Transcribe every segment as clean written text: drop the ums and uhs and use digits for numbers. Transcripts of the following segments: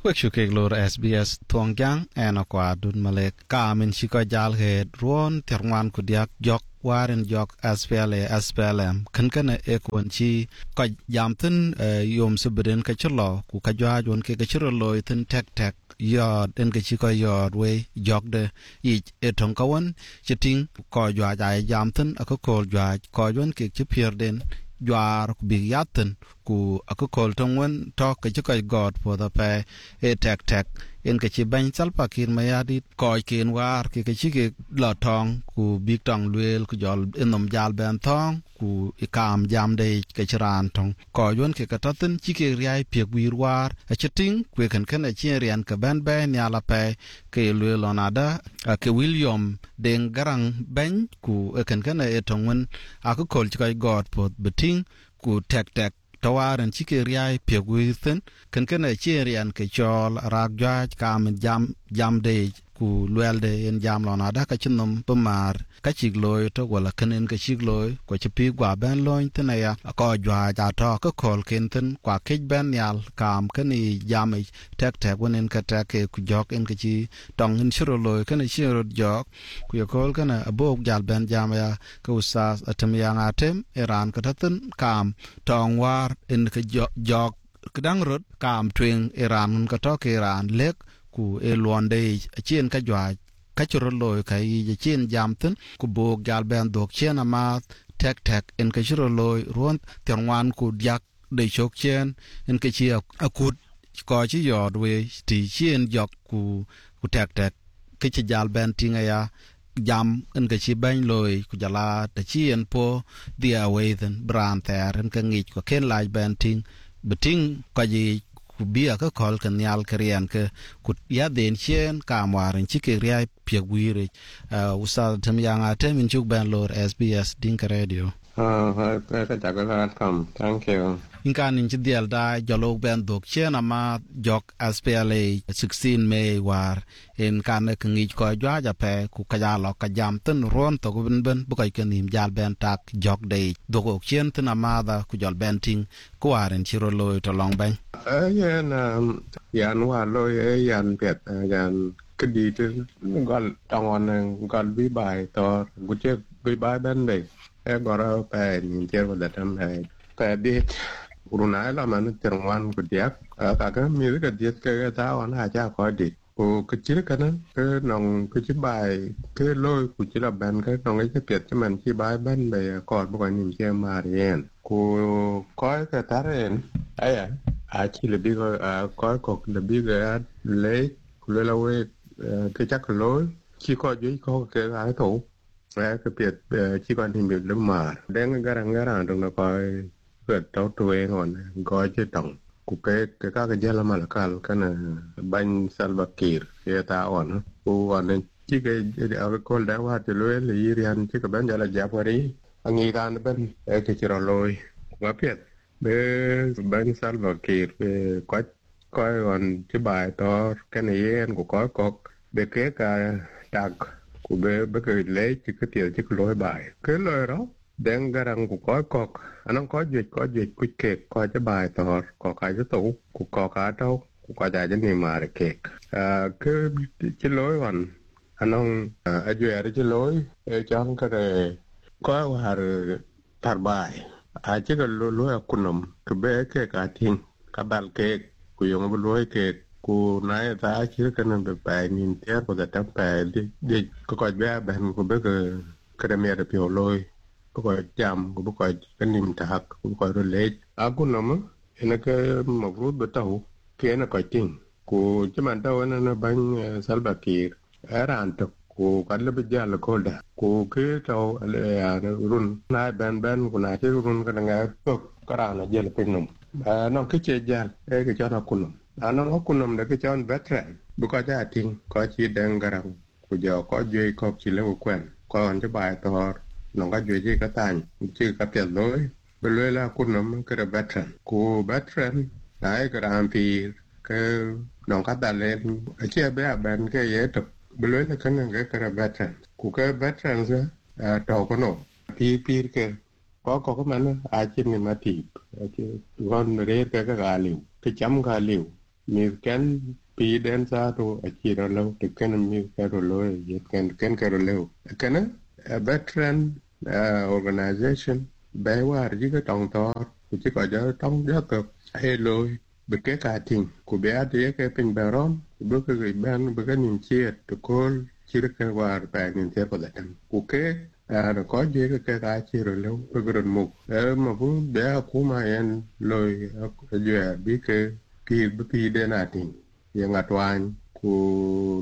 Wek shukek lor SBS Thuangyang kwa dun malek ka min shiko jal he ruon terwan kudiak jok waren jok SPLM kankana ekwanchi ka jamtin yom subden ka chlo ku ka jwa jon ke ka chro loy tin tek yod en ka chi ko yod we jok de ich etong kawan chiting ko jwa ja jamtin akol jwa ko jon ke chi pierden jwar ku big yatin ku akol tongwen to ka chi ko god for the pay e tek en ka chi ban salpa kin mayadi ko kin war ke chi ke la tong ku big tong luel ku jol enom jal ben thong ku ikam jam de ke chran tong ko yon ke ka tatin chi ke riai pek wir war a chiting ku kan a chi rian ka ben ya la pe ke luel onada ke William den garang ben ku kan e tongwen akol chi ko god for beting ku tek tawaren chike riai pegwithen kan a cherian ke chol ragja kam jam de ku luelde en jam lona da ka chinom pamar ka chigloy to wala kanen ka chigloy ko chipi gwa ben loin tnaya ko jwa ja to ka kol kenten kwa kej ben yal kam kani jam tek wonen ka tek ku jok en ka chi tong in shiro loy kan shiro jok ku yokol kana abok jal ben jam ya ka usas atem yang atem iran ka taten kam tong war en ka jok kedang rot kam twing iran ka to iran lek ku elwande chien ka jwa ka choro loy ka yi chien jamten ku bog gal ben dok chien ama tek en ka choro loy ruon terwan ku yak de chok chien en ka chi akut ko chi yod we ti chien jok ku tek ke chi jal ben tinga ya jam en ka chi ben loy ku jala ta chien po dia we then bran ter en ka ngich ko ken laj ben ting beting ka ji ku bia ka kol kan yal krian ke ku ya den chen kamwarin chike riai piegwire usa tem yang atem in chuk ben lor SBS Dinka Radio ka jagalan kam thank you inkan in chidial da jalo ben dok chen ama jok SPLA 16 May war in kan ke ngi ko jwa ja pe ku ka ya lo ka jam tin ron to ben bu ka kenim jal ben tak jok de dok chen tin ama da ku jol ben ting ku waren chiro loy to long ben yan wa loy yan pet yan kedi tin gol tangon gol bi bai to gu che bi bai ben be e gora pe ni che wa da tam hai pe di urunai la man terwan ku diak ka ka mi ka diet ka ta on ha cha ko di ku ke chi ka na ke nong ke chi bai ke loy ku chi la ben ka nong ai ke pet che man chi bai ben be ko bu ko ni che ma rien ku ko ka ta ren ai a chi le bi ko le bi ga le ku le la we ke chắc lối chi ko ju ko ke ga to ke pet chi ko ni bi le ma den ga ran dong koเกิดตัวเองก่อนก็จะต้องกูเกก็จะละมาละกันกันบันซัลบากีร์เอตาอ่อนกูอ่อนที่ก็เอาไปคนแล้วว่าจะรู้เลยเรียนที่ก็บันจะละจับวันนี้อันนี้การเป็นก็จะรอลอยว่าเพียรเบบันซัลบากีร์ก็อ่อนที่บ่ายต่อกันเองกูก็เบเกก็ตักกูเบเกยเล่ที่ก็เตี๋ยวที่ก็ลอยบ่ายก็เลยหรอden garang ku ko anon ko jwe ku ke ko ja bai tor ko ka ju tu ku ko ka to ku ko ja ni ma re ke ke chi loi wan anon a jwe re chi loi e chang ka re ko har tar bai a chi ga lo kunum ke be ke ka tin ka bal ke ku yo ma loi ke ku na ta chi ka nan be pai nin te ko da ta pai de ko be ben ku be ke me re pi loiก็จำก็ก็นิมตาหักก็รู้เล็กอากูน้ำเห็นก็มาพูดแบบเต้าเพี้ยนก็จริงกูจะมันเต้านั่นบังซัลบากีร์ร้านตกกูกันเลยไปยาละคนเดียกูคือเต้าอะไรรุ่นนายแบนกูนายที่รุ่นกันไงก็ร้านเยอะเป็นหนุ่มน้องคือเจียนก็เจ้าน้องคุณน้องคุณน้ำเด็กก็เจ้าเวทแรงบุก็จะทิ้งก็ชีแดงกระรังกูจะก็ยืนก็ชีเลี้ยงแกวนก็อันจะบายต่อน้องก็อยู่ที่กระต่ายชื่อกระเปียดเลยไปเลยแล้วคุณน้ำก็ระเบิดทันกูเบิดทันไหนกระดานปีก็น้องก็ตัดเล่นเชี่ยแบบแบนก็เยอะตบไปเลยแล้วก็นั่งก็กระเบิดทันกูก็เบิดทันซะต่อก็หนูปีก็มันอาชีพนี่มาถีบอาชีพวันเรียนก็กาลิวก็จำกาลิว mi ken pi den sa to a chi ro lo te ken mi ka ro lo ye ken ka ro lo kana a veteran organization bai war ji ka tong tor ku chi ko ja tong ja to ai lo be ke ka ting ku be a de ke pin baron bu ke ban bu ka nin chi to kol chi ka war pa nin te ko da ku ke nó có gì cái chi rồi lâu cái gần mục mà cũng để cũng mà em lôi giờ biết cái bị đến à thì yang ngặt hoàn của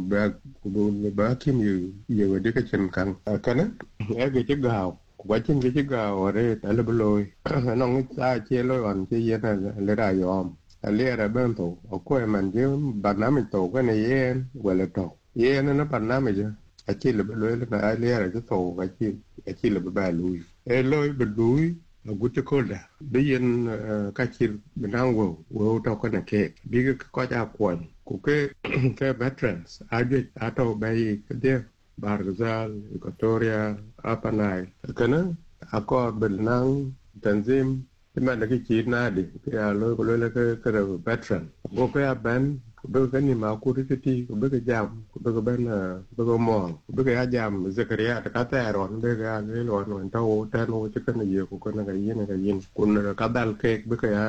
bé kim nhiều đi cái chân căng cái nó cái chiếc gạo quá chân cái chiếc gạo ở đây tại là lôi nó không sai chia lôi còn chia gì là lấy đại yom lấy ra bên tổ ở quê mình chứ bạn nám mình tổ cái này em gọi là tổ nó bạn nám mình chứ chỉ là lôi là ai lấy ra cái tổ cái chỉ là bài lùi lôi bật lùiกูจะคนละได้ยินการคิดเป็นทางว่าเราคนละเค้กบีก็จะควรกูแค่veterans อายุอาเท่าใบก็เดียวบาร์ซาลอิควาตอเรียอาปานายกันนะอาก็เป็นนางตันซิมที่มันได้คิดน่าดีที่อาเลยก็เลยก็เรียกว่า veteran กูแค่เป็น Bữa cái niềm áo của ti bữa cái jam bữa cái bên bữa cái mòn bữa cái jam Zakaria cái tay rồi bữa cái rồi nó tao tên nó chắc cái gì của con cái gì con cái dal cake bữa cái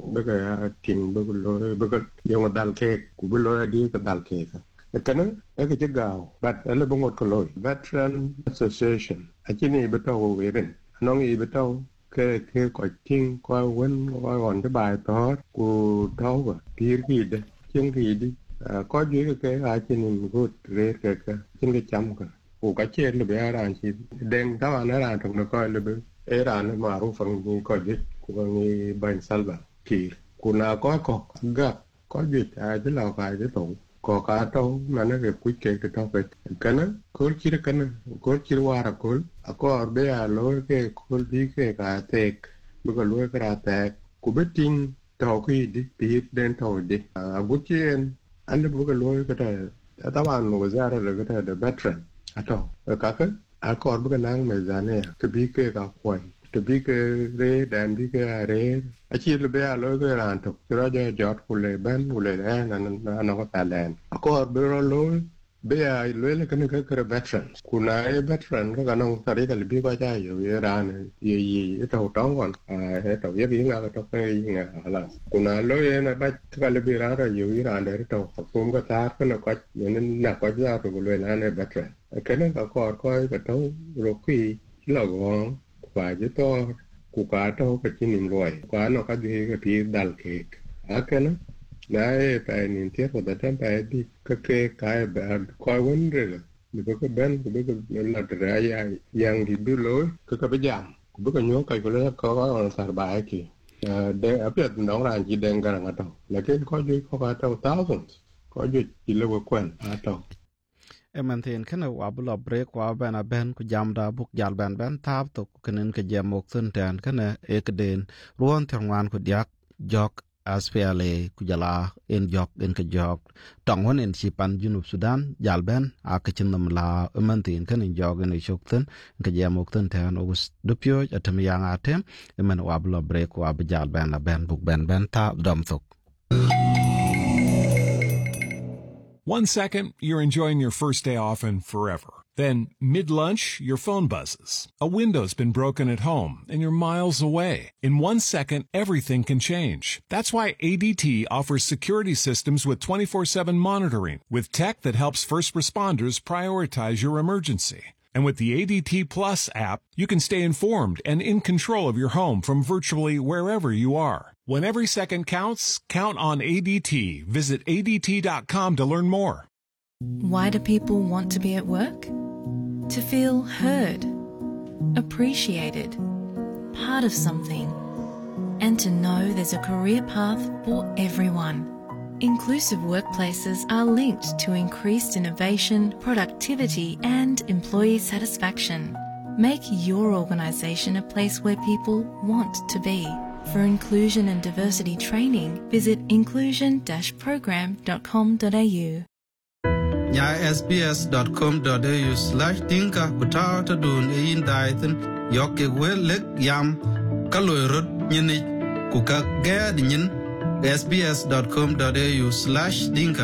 king bữa cái yung dal cake của bữa lối đi cái dal cake cái nó cái chiếc gạo but là bông ngọt cái lối veteran association ở trên này bữa tao về bên nó nghĩ bữa tao cái coi tin coi quên coi còn cái bài đó của tao và cái đấy chân thì đi có dưới cái trên mình có rễ cái trên cái chấm cái cái trên là bé ra chỉ đen các bạn nó làm trong nó coi là bé ra nó mà rú phần như coi dưới của người bệnh salva thì của nào có gặp có gì chứ là cái tổ có cả đâu mà nó cái quý cái đâu cái nó có chỉ qua là có bé lối cái có đi cái tệ bây giờ lối cái tệ của bé tin tàu cái đi bị đen tàu đi bút trên anh đã bút cái lối cái này tao ăn một giờ rồi cái này là veteran tàu cả cái còn bút cái năng mà giờ này cái bị cái quay cái bị cái rễ đàn bị cái rễ chỉ là bây giờ lối cái làm thuộc cho nó giọt của lệ bên của lệ này nó có tài đàn còn bây giờ lối bây giờ lối là cái veteran của này veteran cái năng tài cái bị cái trái rồi ra này gì tàu trống còn tàu giáp gì ngà tàu cái gì ngà là của này lối này bắt cái bị ra rồi nhiều ra để tàu cũng có ta cái nó có nên là có ra rồi của lối này veteran cái này có coi cái tàu rồi khi là gọn và chứ to của cả tàu cái chín niệm rồi cả nó có gì cái bị dal cake cái nó đấy phải niệm tiếc của ta phải đi cái coi vấn đề là cái bên cái là ra yang thì biết lối cái bây giờ bữa cái nhớ cái lối có sài bài kì để ở phía đó là chỉ đang gần ở đâu là cái có gì có cả tàu thousands có gì chỉ là quen ở đâu มันเทียนแค่ว่าบุลเบรกว่าแบนแบนก็ยำดาบุกยาลแบนทับตกกันนึงก็ยำหมกซึ่งแทนแค่นั้นเอกเดนร้วนทางวันก็ยักยอกอาสเปียเลกุยาลาเอ็นยอกเอ็นก็ยอกต่างวันเอ็นชีปันยูนุบสุดานยาลแบนอากชินนำลามันเทียนแค่นั้นยอกเอ็นชกซึ่งก็ยำหมกซึ่งแทนอุสดุพิโอจะทำยังอาเทมมันว่าบุลเบรกว่าบุยาลแบนบุกแบนทับดอมตก 1 second, you're enjoying your first day off and forever. Then, mid-lunch, your phone buzzes. A window's been broken at home, and you're miles away. In 1 second, everything can change. That's why ADT offers security systems with 24/7 monitoring, with tech that helps first responders prioritize your emergency. And with the ADT Plus app, you can stay informed and in control of your home from virtually wherever you are. When every second counts, count on ADT. Visit ADT.com to learn more. Why do people want to be at work? To feel heard, appreciated, part of something, and to know there's a career path for everyone. Inclusive workplaces are linked to increased innovation, productivity, and employee satisfaction. Make your organisation a place where people want to be. For inclusion and diversity training, visit inclusion-program.com.au. Nya sbs.com.au/dinka butaw ta dun yin daiten yoke welek yam kaloirot nyini ku ka ga din sbs.com.au/dinka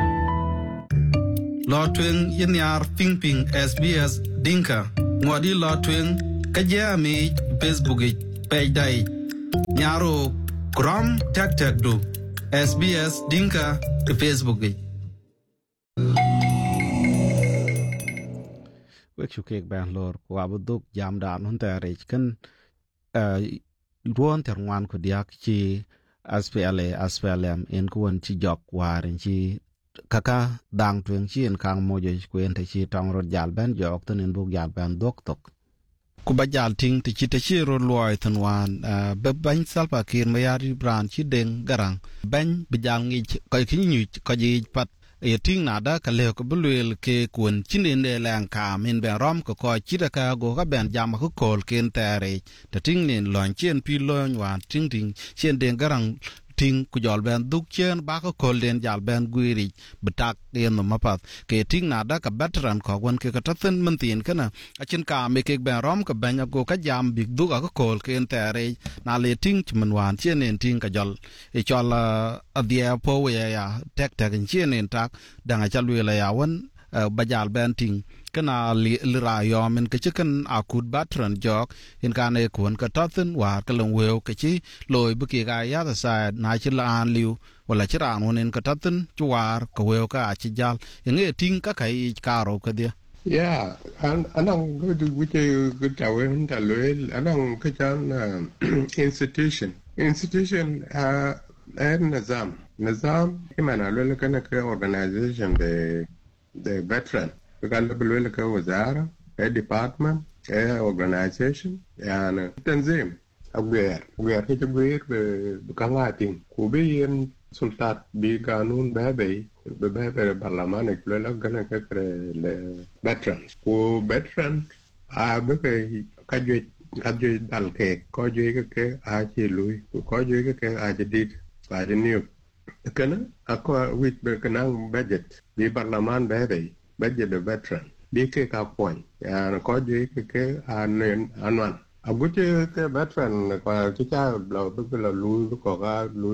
lo tweng yin ping SBS Dinka ngodi lo tweng kajami Facebook page dai nyaro krom tak do SBS Dinka to Facebook wek chukek ban lor kwa buduk jam dan hun tare kan ruon terwan ko diak chi SPLM en kuon chi jok warin chi kaka dang twen chi en kang mojo kuen te chi tong rod jal ben jok ten en buk jal ben dok tok ku ba jal ting te chi ro loy ten wan be ban salpa kir ma yari bran chi den garang ban bi jal ngi ko ki nyu ko ji pat e ting na da ka le ko bulwel ke kuon chin en de lang ka min be rom ko chi da ka go ka ben jam ko kol ken tare te ting nen lon chen pi lon wan ting chen den garang ting ku jol ben duk chen ba ko kol den jal ben guiri betak den no mapat ke ting na da ka veteran ko won ke ka tasen man tin kana a chin ka me ke ben rom ka ben go ka jam big duk a ko kol ken tare na le ting chman wan chen en ting ka jol e chol a dia po we ya tek chen en tak dang a chalu la ya won ba jal ben ting kana lira yo men ke chikan akut batran jok in kane kun ka taten war ka long weo ke chi loy bu ki ga ya sa na chi la an liu wala chi ran wonen ka taten chuwar ka weo ka chi jal nge ting ka kai ka ro ka dia anong which good tawen ta loel anong ka chan institution and nizam kimana loel kana ka organization the veteran قال بالويل كوزارة department organization يعني تنظيم أغير هيك أغير بكاناتين كوبين سلطات بقانون بابي برلمان كلها كنا ككر veterans و veteran بقى كجوي دالك كجوي كك أجي لوي كجوي كك أجي ديت بعد نيو كنا أكو ويت بكنان budget ببرلمان بابي budget the veteran bi ke ka point ya ko je ke anwan aguche ke veteran ko ti cha lo bu lo lu ko ga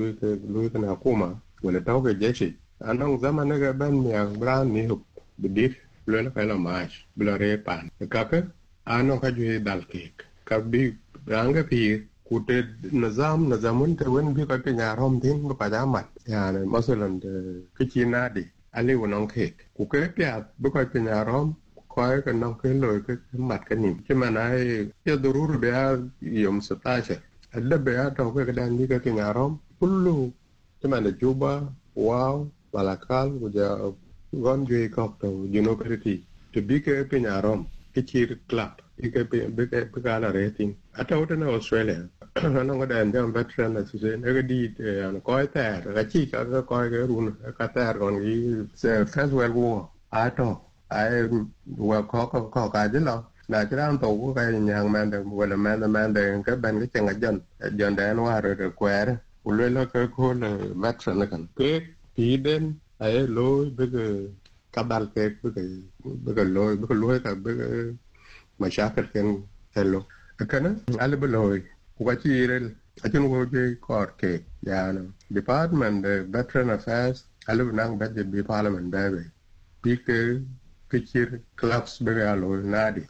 lu na kuma wala taw ke jeshi anong zaman ga ban mi bran ni hu bidif lo la kala mash bla re pan ka anong ka je dal ke ka bi ranga pi kute nazamun te wen bi ka ke nya rom tin ba ja mat ya masalan ke chinadi ali wonong kek ku ke pya bu ko pya rom ko ke nong ke loy ke mat ke nim che manai ya durur be yom satasha adda be to ke dan ni ke nya rom kullu che man juba wow balakal uja gon je ko to university to bi ke pya rom ke chir club ke be ke ka la rating ata na Australia nó có đèn cho veteran là sẽ nó đi nó coi tè cái chi cả cái coi cái run cái tè còn cái first world war ai to ai war có cái gì đó là cái đó tụ cái nhà man được gọi là man được cái bên cái chân cái dân đen nó rồi quẹt rồi lên là cái cô là veteran là cần cái phí đến ai lôi bây giờ các bạn cái bây giờ lôi cái bây giờ mà sao cái hello cái nó ai lấy lôi Wachirel, achun woje court ke yana department veteran affairs alu nang budget bi parliament babe pike kichir clubs be alo nadi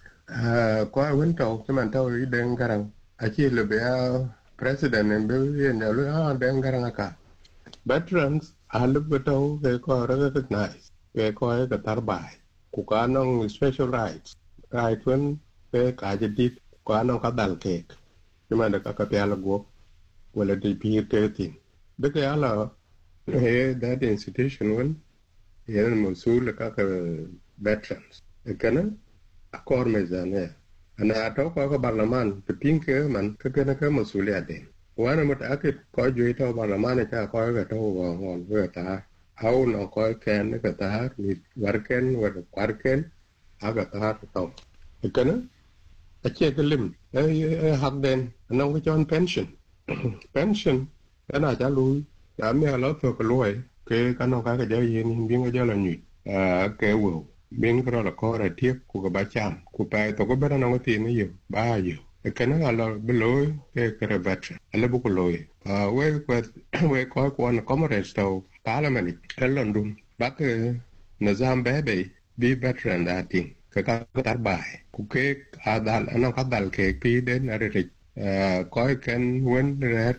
ko wento man taw den garang achi le be president en be yen alu den garang aka veterans alu beto ke ko recognize ke ko ke tarbai ku kanong special rights right when ke ka jadi ko anong kadal ke cuma ada kakak piala gua, wala di pinggir ketin. Bagi ala, that institution kan, yang mensul kakak veterans. Kerana akor mezanya, anak atau kakak parlimen, pinggir man, kakak mensul ada. Wana mut akit kau jual tahu parlimen itu kau kata orang kata, how nak kau kan kata, warken, agak tahu. Kerana ache ke lim hak den nong ke jon pension ana ja lui ya me ala to ko loy ke kanong ka ja yin bin ga ja la nyi ke wo bin ko la ko ra tiek ku ga ba cham ku pa to ko ba nong ti ni yo ba yo cái nó là lối cái veteran là bu lối we có quan comrades tàu parliament ở London bác nizam bé bị veteran đã tin cái tar bài cũng cái adal nó có dal cái pi đến ở đây coi cái when red